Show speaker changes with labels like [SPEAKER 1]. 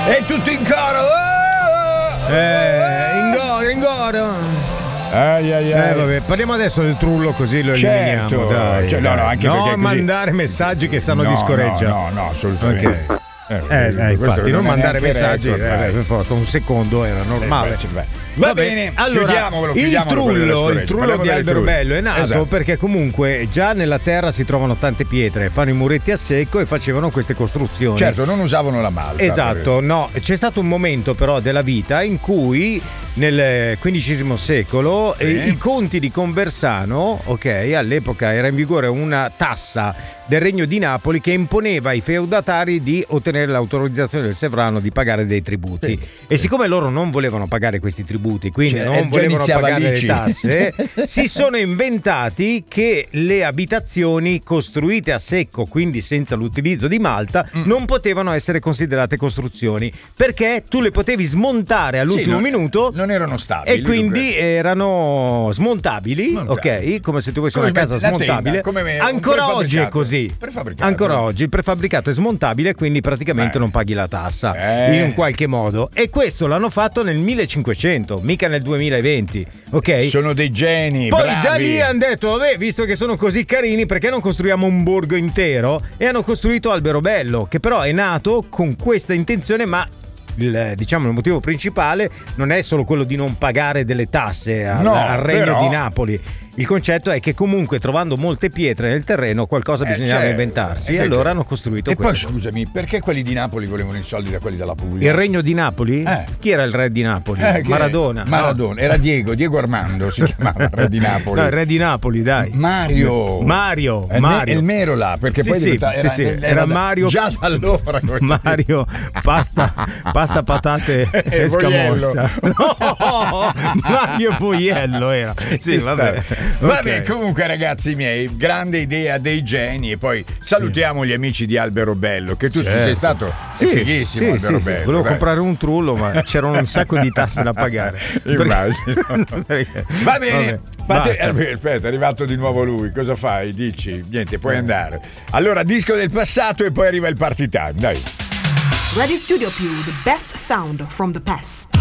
[SPEAKER 1] E tutto in coro.
[SPEAKER 2] In coro.
[SPEAKER 1] Vabbè,
[SPEAKER 2] parliamo adesso del trullo, così lo eliminiamo. Dai,
[SPEAKER 1] cioè, no, anche perché così...
[SPEAKER 2] mandare messaggi che sanno di scoreggia.
[SPEAKER 1] No, assolutamente.
[SPEAKER 2] Okay. Infatti, non mandare messaggi per forza, un secondo era normale.
[SPEAKER 1] Va bene,
[SPEAKER 2] allora il trullo di Alberobello è nato perché comunque già nella terra si trovano tante pietre, fanno i muretti a secco e facevano queste costruzioni.
[SPEAKER 1] Certo, non usavano la malta.
[SPEAKER 2] Esatto, no, c'è stato un momento però della vita in cui nel XV secolo i conti di Conversano, all'epoca era in vigore una tassa del Regno di Napoli che imponeva ai feudatari di ottenere l'autorizzazione del sovrano di pagare dei tributi. E siccome loro non volevano pagare questi tributi, quindi non volevano pagare le tasse, si sono inventati che le abitazioni costruite a secco, quindi senza l'utilizzo di malta, non potevano essere considerate costruzioni, perché tu le potevi smontare all'ultimo minuto.
[SPEAKER 1] Non erano stabili.
[SPEAKER 2] E quindi erano smontabili, come se tu avessi una casa smontabile. Ancora oggi è così. Ancora oggi il prefabbricato è smontabile, quindi praticamente non paghi la tassa in un qualche modo. E questo l'hanno fatto nel 1500, mica nel 2020.
[SPEAKER 1] Sono dei geni.
[SPEAKER 2] Poi
[SPEAKER 1] bravi.
[SPEAKER 2] da lì hanno detto: vabbè, visto che sono così carini, perché non costruiamo un borgo intero? E hanno costruito Alberobello, che però è nato con questa intenzione, ma il motivo principale non è solo quello di non pagare delle tasse al Regno di Napoli. Il concetto è che comunque trovando molte pietre nel terreno qualcosa bisognava inventarsi, e allora hanno costruito questo.
[SPEAKER 1] E poi scusami, perché quelli di Napoli volevano i soldi da quelli della Puglia?
[SPEAKER 2] Il Regno di Napoli? Chi era il re di Napoli? Maradona.
[SPEAKER 1] Era Diego Armando si chiamava re di Napoli.
[SPEAKER 2] No, il re di Napoli, dai.
[SPEAKER 1] Mario. Il Merola, perché poi
[SPEAKER 2] era Mario.
[SPEAKER 1] Già da allora.
[SPEAKER 2] Mario pasta patate e scamorza. No, Mario Boiello era. Sì,
[SPEAKER 1] vabbè, comunque ragazzi miei, grande idea dei geni. E poi salutiamo gli amici di Alberobello, che tu sei stato fighissimo. Alberobello.
[SPEAKER 2] Volevo comprare un trullo, ma c'erano un sacco di tasse da pagare.
[SPEAKER 1] Immagino. Va bene. Aspetta, è arrivato di nuovo lui. Cosa fai? Dici? Niente, puoi andare. Allora, disco del passato e poi arriva il party time. Dai.
[SPEAKER 3] Radio Studio Più, the best sound from the past.